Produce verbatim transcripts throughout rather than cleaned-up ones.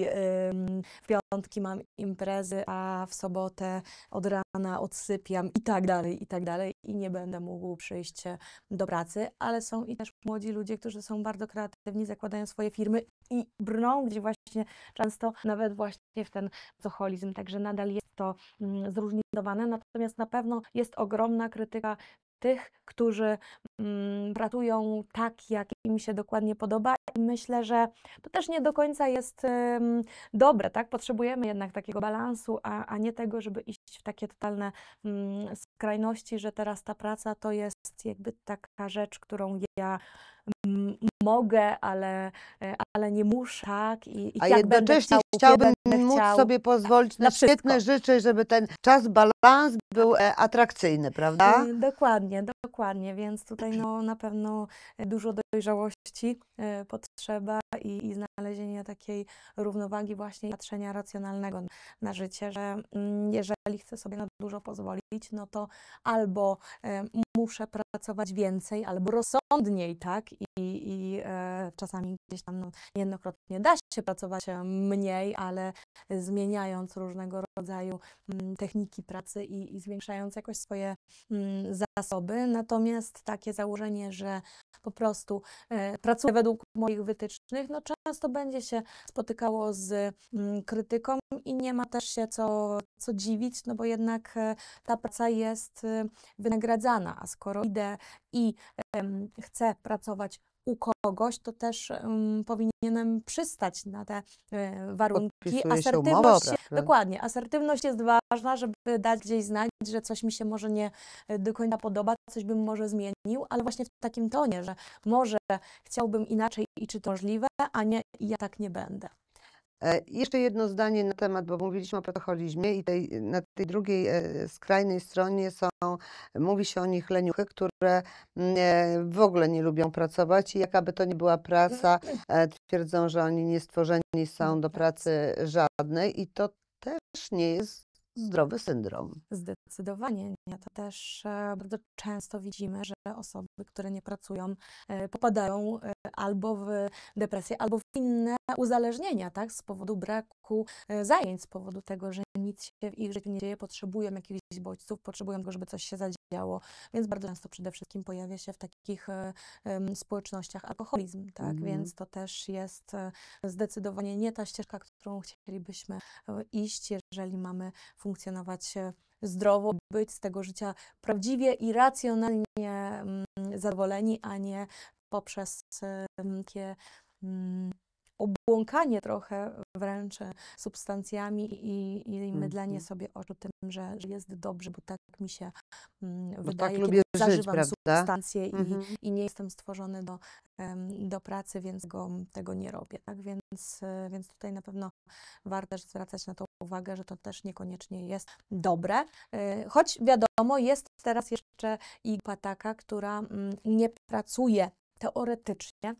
ym, w piątki mam imprezy, a w sobotę od rana odsypiam i tak dalej, i tak dalej i nie będę mógł przyjść e, do pracy, ale są i też młodzi ludzie, którzy są bardzo kreatywni, zakładają swoje firmy i brną gdzieś właśnie często nawet właśnie w ten alkoholizm, także nadal jest to mm, zróżnicowane, natomiast na pewno jest ogromna krytyka tych, którzy mm, pracują tak, jak im się dokładnie podoba i myślę, że to też nie do końca jest ym, dobre, tak? Potrzebujemy jednak takiego balansu, a, a nie tego, żeby iść w takie totalne mm, skrajności, że teraz ta praca to jest jakby taka rzecz, którą ja mm, mogę, ale, e, ale nie muszę, tak? I, i A jak będę jednocześnie chciał, kiedy chciałbym będę móc chciał, sobie pozwolić na na wszystko. świetne rzeczy, żeby ten czas, balans był e, atrakcyjny, prawda? Y, Dokładnie, dokładnie, więc tutaj no, na pewno dużo dojrzałości y, potrzeba i, i znalezienia takiej równowagi właśnie i patrzenia racjonalnego na życie, że mm, jeżeli chcę sobie na dużo pozwolić, no to albo y, muszę pracować więcej, albo rozsądniej, tak? I, i e, czasami gdzieś tam no, niejednokrotnie da się pracować e, mniej, ale zmieniając różnego rodzaju mm, techniki pracy i, i zwiększając jakoś swoje mm, zasoby. Natomiast takie założenie, że po prostu e, pracuję według moich wytycznych, no często będzie się spotykało z mm, krytyką i nie ma też się co, co dziwić, no bo jednak e, ta praca jest e, wynagradzana, a skoro idę i em, chcę pracować u kogoś, to też um, powinienem przystać na te e, warunki. Podpisuje się umowa o Asertywność, się- pracę. dokładnie, asertywność jest ważna, żeby dać gdzieś znać, że coś mi się może nie e, do końca podoba, coś bym może zmienił, ale właśnie w takim tonie, że może chciałbym inaczej i czy to możliwe, a nie ja tak nie będę. E, Jeszcze jedno zdanie na temat, bo mówiliśmy o pracoholizmie i tej, na tej drugiej e, skrajnej stronie są, mówi się o nich leniuchy, które mm, e, w ogóle nie lubią pracować i jaka by to nie była praca, e, twierdzą, że oni nie stworzeni są do pracy żadnej i to też nie jest zdrowy syndrom. Zdecydowanie nie. To też e, bardzo często widzimy, że osoby, które nie pracują, e, popadają e, albo w depresję, albo w inne uzależnienia, tak? Z powodu braku e, zajęć, z powodu tego, że nic się w ich życiu nie dzieje, potrzebują jakichś bodźców, potrzebują tego, żeby coś się zadziało, więc bardzo często przede wszystkim pojawia się w takich e, em, społecznościach alkoholizm, tak? Mhm. Więc to też jest e, zdecydowanie nie ta ścieżka, którą chcielibyśmy e, iść, jeżeli mamy funkcjonować e, zdrowo, być z tego życia prawdziwie i racjonalnie mm, zadowoleni, a nie poprzez e, takie mm, obłąkanie trochę wręcz e, substancjami i, i mydlenie Mhm. sobie oczu tym, że, że jest dobrze, bo tak mi się mm, Bo wydaje, tak kiedy lubię żyć, zażywam prawda? substancje i, Mhm. i nie jestem stworzony do, em, do pracy, więc go, tego nie robię. Tak? Więc, e, więc tutaj na pewno warto też zwracać na to uwagę, że to też niekoniecznie jest dobre. E, Choć wiadomo, jest teraz jeszcze i grupa taka, która mm, nie pracuje teoretycznie,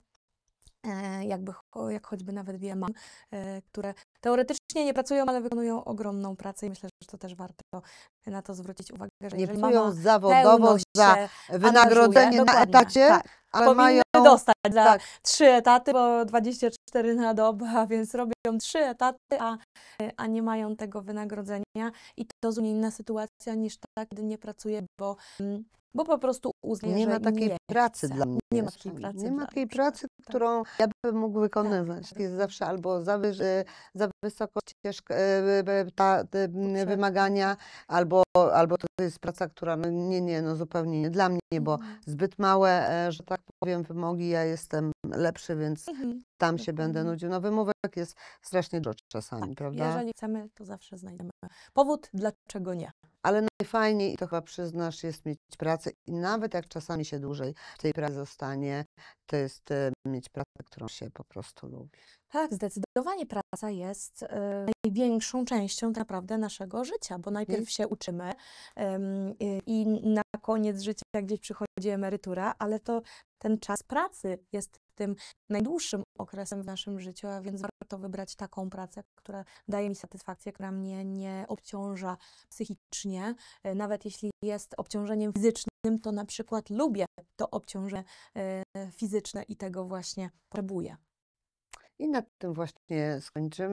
e, jakby, cho- jak choćby nawet wiem, mam, e, które teoretycznie nie pracują, ale wykonują ogromną pracę i myślę, że to też warto na to zwrócić uwagę, że Nie jeżeli pracują mama zawodowo pełno za się wynagrodzenie angażuje, na dokładnie, etacie, tak, ale powinny mają dostać za tak, trzy etaty, bo dwadzieścia cztery na dobę, a więc robią trzy etaty, a, a nie mają tego wynagrodzenia i to zupełnie inna sytuacja niż ta, kiedy nie pracuje, bo, mm, bo po prostu uznaje, nie że ma takiej nie pracy chce. dla mnie. Nie ma takiej pracy Nie ma dla takiej mnie. pracy, Tak, którą ja bym mógł wykonywać. tak. Jest zawsze albo za, wyż, e, za wysoką ścieżkę, e, e, ta, te m, Poprzeczka, wymagania, albo, albo to jest praca, która no, nie, nie, no zupełnie nie dla mnie, bo Mhm. zbyt małe, e, że tak powiem, wymogi, ja jestem lepszy, więc Mhm. tam się będę Dokładnie. nudził. No wymówek jest strasznie dużo czasami, Tak, prawda? jeżeli chcemy, to zawsze znajdziemy powód, dlaczego nie. Ale najfajniej, i to chyba przyznasz, jest mieć pracę i nawet jak czasami się dłużej w tej pracy zostanie, to jest e, mieć pracę, którą się po prostu lubi. Tak, zdecydowanie praca jest e, największą częścią tak naprawdę naszego życia, bo najpierw się uczymy em, i, i na koniec życia gdzieś przychodzi emerytura, ale to ten czas pracy jest tym najdłuższym okresem w naszym życiu, a więc warto wybrać taką pracę, która daje mi satysfakcję, która mnie nie obciąża psychicznie. E, Nawet jeśli jest obciążeniem fizycznym, to na przykład lubię to obciążenie e, fizyczne i tego właśnie potrzebuję. I na tym właśnie skończymy.